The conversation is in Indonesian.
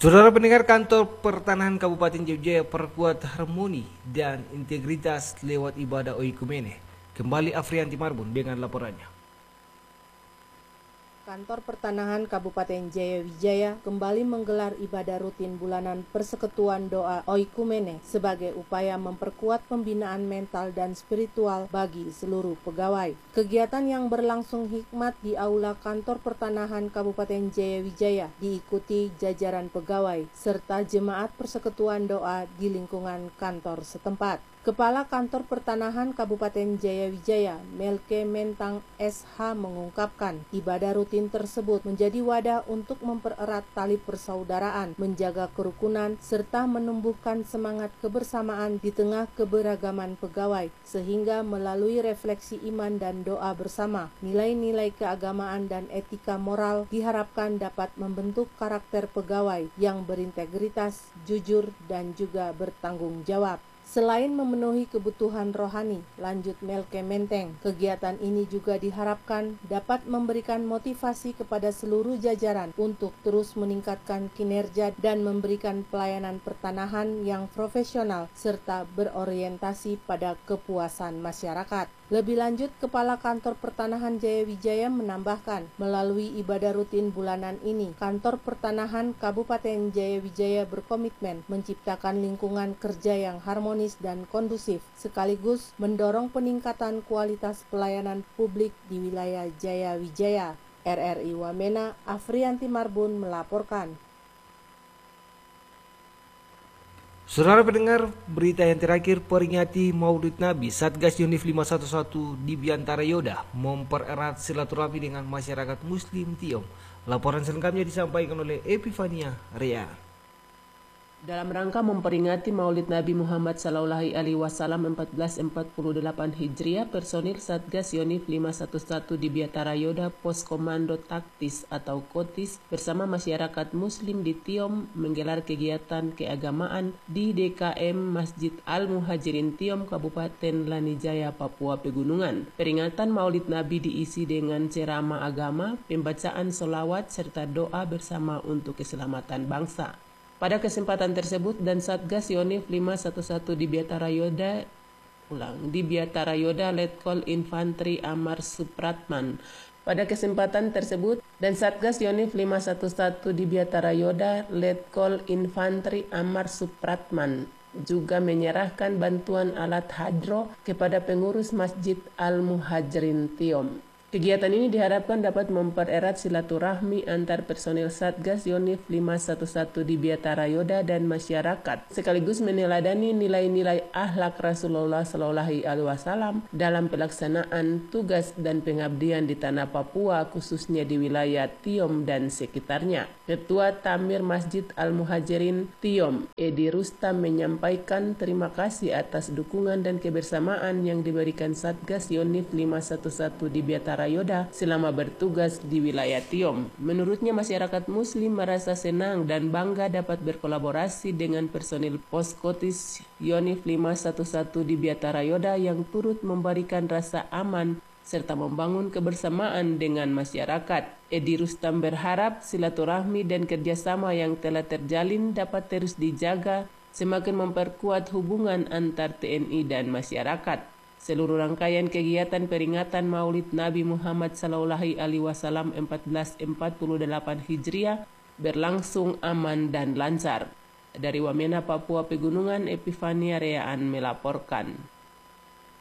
Saudara pendengar, kantor pertanahan Kabupaten Jaya perkuat harmoni dan integritas lewat ibadah oikumene. Kembali Afrianti Marbun dengan laporannya. Kantor Pertanahan Kabupaten Jaya Wijaya kembali menggelar ibadah rutin bulanan Persekutuan Doa Oikumene sebagai upaya memperkuat pembinaan mental dan spiritual bagi seluruh pegawai. Kegiatan yang berlangsung hikmat di Aula Kantor Pertanahan Kabupaten Jaya Wijaya diikuti jajaran pegawai serta jemaat Persekutuan Doa di lingkungan kantor setempat. Kepala Kantor Pertanahan Kabupaten Jaya Wijaya, Melke Mentang SH mengungkapkan, ibadah rutin tersebut menjadi wadah untuk mempererat tali persaudaraan, menjaga kerukunan, serta menumbuhkan semangat kebersamaan di tengah keberagaman pegawai, sehingga melalui refleksi iman dan doa bersama, nilai-nilai keagamaan dan etika moral diharapkan dapat membentuk karakter pegawai yang berintegritas, jujur, dan juga bertanggung jawab. Selain memenuhi kebutuhan rohani, lanjut Melke Menteng, kegiatan ini juga diharapkan dapat memberikan motivasi kepada seluruh jajaran untuk terus meningkatkan kinerja dan memberikan pelayanan pertanahan yang profesional serta berorientasi pada kepuasan masyarakat. Lebih lanjut, Kepala Kantor Pertanahan Jaya Wijaya menambahkan, melalui ibadah rutin bulanan ini, Kantor Pertanahan Kabupaten Jaya Wijaya berkomitmen menciptakan lingkungan kerja yang harmonis dan kondusif, sekaligus mendorong peningkatan kualitas pelayanan publik di wilayah Jaya Wijaya. RRI Wamena, Afrianti Marbun melaporkan. Saudara pendengar, berita yang terakhir peringati Maulid Nabi, Satgas Yonif 511 di Biantara Yoda mempererat silaturahmi dengan masyarakat Muslim Tiong. Laporan selengkapnya disampaikan oleh Epifania Rea. Dalam rangka memperingati Maulid Nabi Muhammad Sallallahu Alaihi Wasallam 1448 Hijriah, personil Satgas Yonif 511 di Biantara Yoda Pos Komando Taktis atau Kotis bersama masyarakat Muslim di Tiom menggelar kegiatan keagamaan di DKM Masjid Al-Muhajirin Tiom, Kabupaten Lanijaya, Papua Pegunungan. Peringatan Maulid Nabi diisi dengan ceramah agama, pembacaan sholawat, serta doa bersama untuk keselamatan bangsa. Pada kesempatan tersebut, dan Satgas Yonif 511 di Biantara Yoda Letkol Infantri Amar Supratman. Pada kesempatan tersebut, dan Satgas Yonif 511 di Biantara Yoda Letkol Infantri Amar Supratman juga menyerahkan bantuan alat hadro kepada pengurus Masjid Al-Muhajirin Tiom. Kegiatan ini diharapkan dapat mempererat silaturahmi antar personil Satgas Yonif 511 di Biantara Yoda dan masyarakat, sekaligus meneladani nilai-nilai akhlak Rasulullah Sallallahu Alaihi Wasallam dalam pelaksanaan tugas dan pengabdian di tanah Papua, khususnya di wilayah Tiom dan sekitarnya. Ketua Tamir Masjid Al-Muhajirin Tiom, Edi Rustam, menyampaikan terima kasih atas dukungan dan kebersamaan yang diberikan Satgas Yonif 511 di Biantara Yoda selama bertugas di wilayah Tiom. Menurutnya, masyarakat Muslim merasa senang dan bangga dapat berkolaborasi dengan personil Poskotis Yonif 511 di Biantara Yoda yang turut memberikan rasa aman serta membangun kebersamaan dengan masyarakat. Edi Rustam berharap silaturahmi dan kerjasama yang telah terjalin dapat terus dijaga, semakin memperkuat hubungan antar TNI dan masyarakat. Seluruh rangkaian kegiatan peringatan Maulid Nabi Muhammad Sallallahu Alaihi Wasallam 1448 Hijriah berlangsung aman dan lancar. Dari Wamena, Papua Pegunungan, Epifania Reaan melaporkan.